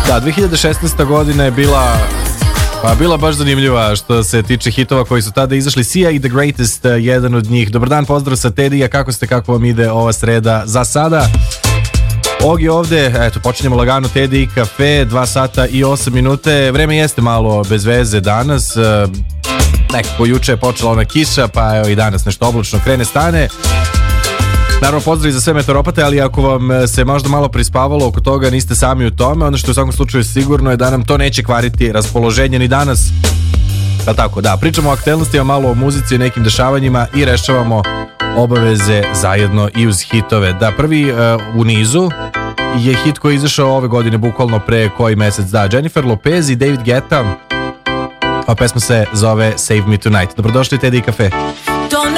Da, 2016. godina je bila baš zanimljiva što se tiče hitova koji su tada izašli. Sia i The Greatest, jedan od njih. Dobar dan, pozdrav sa Tedija, kako ste, kako vam ide ova sreda za sada? Ogi ovde, eto, počinjemo lagano Teddy kafe, 2 sata i 8 minute. Vreme jeste malo bez veze danas. Nekako juče je počela ona kiša, pa evo i danas nešto oblačno krene, stane. Naravno, pozdrav za sve meteoropate, ali ako vam se možda malo prispavalo oko toga, niste sami u tome. Ono što u svakom slučaju sigurno je da nam to neće kvariti raspoloženje ni danas. Pa tako, da, pričamo o aktuelnostima, malo o muzici, o nekim dešavanjima i rešavamo obaveze zajedno i uz hitove. Da, prvi u nizu je hit koji je izašao ove godine, bukvalno pre koji mesec, da, Jennifer Lopez i David Guetta, a pesma se zove Save Me Tonight. Dobrodošli u Teddy Cafe.